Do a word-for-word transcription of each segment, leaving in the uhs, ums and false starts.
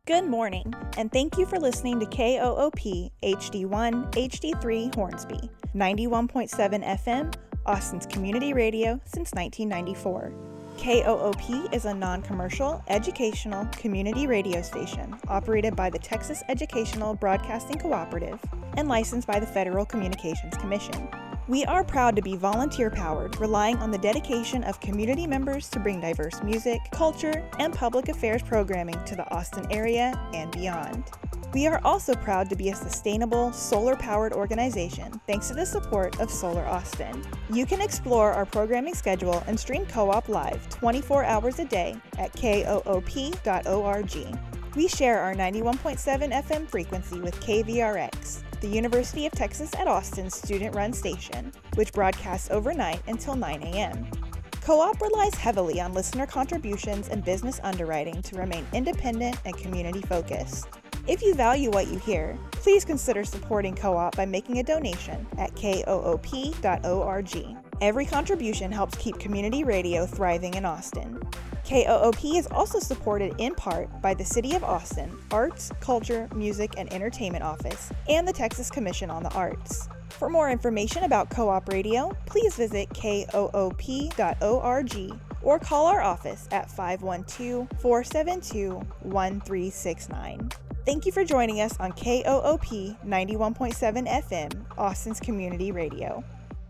Good morning, and thank you for listening to K O O P H D one H D three Hornsby, ninety-one point seven F M, Austin's community radio since nineteen ninety-four. K O O P is a non-commercial, educational, community radio station operated by the Texas Educational Broadcasting Cooperative and licensed by the Federal Communications Commission. We are proud to be volunteer-powered, relying on the dedication of community members to bring diverse music, culture, and public affairs programming to the Austin area and beyond. We are also proud to be a sustainable, solar-powered organization thanks to the support of Solar Austin. You can explore our programming schedule and stream Co-op live twenty-four hours a day at K O O P dot org. We share our ninety-one point seven F M frequency with K V R X, the University of Texas at Austin's student-run station, which broadcasts overnight until nine a.m. Co-op relies heavily on listener contributions and business underwriting to remain independent and community-focused. If you value what you hear, please consider supporting Co-op by making a donation at K O O P dot org. Every contribution helps keep community radio thriving in Austin. K O O P is also supported in part by the City of Austin Arts, Culture, Music, and Entertainment Office and the Texas Commission on the Arts. For more information about Co-op Radio, please visit K O O P dot org or call our office at five one two, four seven two, one three six nine. Thank you for joining us on K O O P ninety-one point seven F M, Austin's community radio.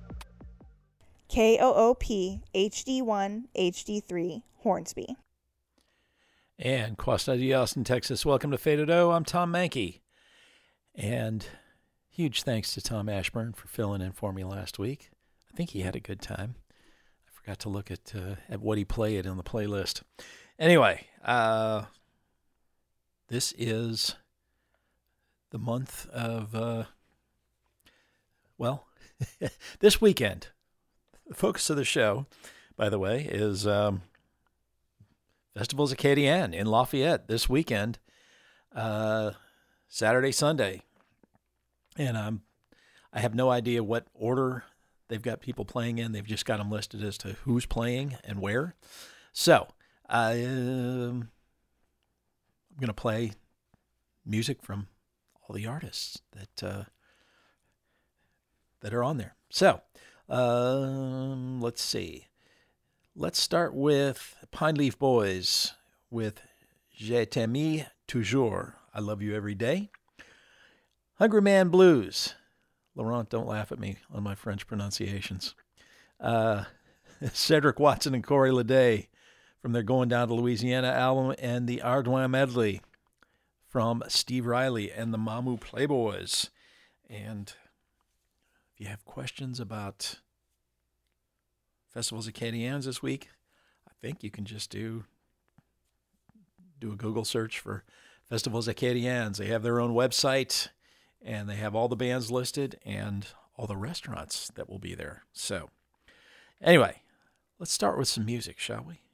K O O P H D one H D three Hornsby. And Quasta de Austin, Texas. Welcome to Faded O. I'm Tom Mankey. And huge thanks to Tom Ashburn for filling in for me last week. I think he had a good time. I forgot to look at uh, at what he played on the playlist. Anyway, uh, this is the month of, uh, well, this weekend. The focus of the show, by the way, is um, Festivals Acadienne in Lafayette this weekend, uh, Saturday, Sunday. And um, I have no idea what order they've got people playing in. They've just got them listed as to who's playing and where. So uh, I'm going to play music from all the artists that uh, that are on there. So um, let's see. Let's start with Pine Leaf Boys with Je t'aime toujours. I love you every day. Hungry Man Blues. Laurent, don't laugh at me on my French pronunciations. Uh, Cedric Watson and Corey Leday from their Going Down to Louisiana album, and the Ardouin medley from Steve Riley and the Mamu Playboys. And if you have questions about Festivals Acadiennes this week, I think you can just do do a Google search for Festivals Acadiennes. They have their own website, and they have all the bands listed and all the restaurants that will be there. So anyway, let's start with some music, shall we?